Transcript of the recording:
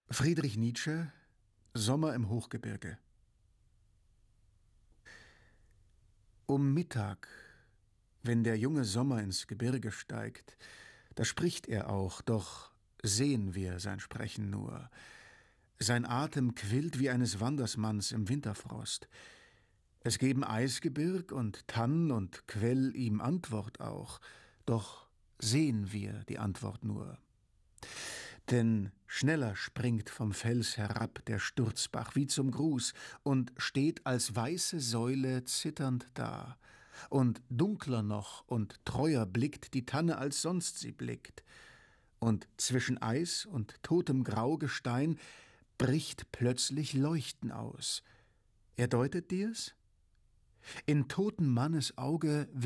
Friedrich Nietzsche, Sommer im Hochgebirge. Um Mittag, wenn der junge Sommer ins Gebirge steigt, da spricht er auch, doch sehen wir sein Sprechen nur. Sein Atem quillt wie eines Wandersmanns im Winterfrost. Es geben Eisgebirg und Tann und Quell ihm Antwort auch, doch sehen wir die Antwort nur. Denn schneller springt vom Fels herab der Sturzbach wie zum Gruß und steht als weiße Säule zitternd da. Und dunkler noch und treuer blickt die Tanne, als sonst sie blickt. Und zwischen Eis und totem Graugestein bricht plötzlich Leuchten aus. Er deutet dir's? In toten Mannes Auge